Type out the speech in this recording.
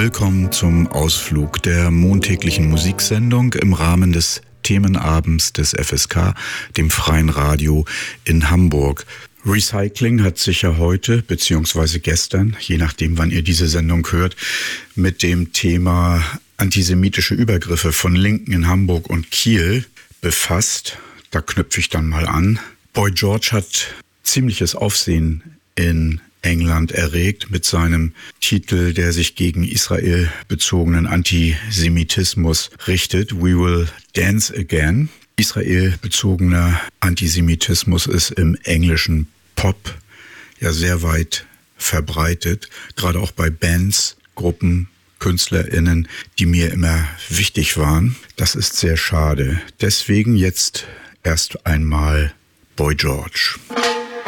willkommen zum Ausflug der montäglichen Musiksendung im Rahmen des Themenabends des FSK, dem Freien Radio in Hamburg. Recycling hat sich ja heute bzw. gestern, je nachdem wann ihr diese Sendung hört, mit dem Thema antisemitische Übergriffe von Linken in Hamburg und Kiel befasst. Da knüpfe ich dann mal an. Boy George hat ziemliches Aufsehen in England erregt mit seinem Titel, der sich gegen Israel bezogenen Antisemitismus richtet. We will dance again. Israel bezogener Antisemitismus ist im englischen Pop ja sehr weit verbreitet, gerade auch bei Bands, Gruppen, KünstlerInnen, die mir immer wichtig waren. Das ist sehr schade. Deswegen jetzt erst einmal Boy George.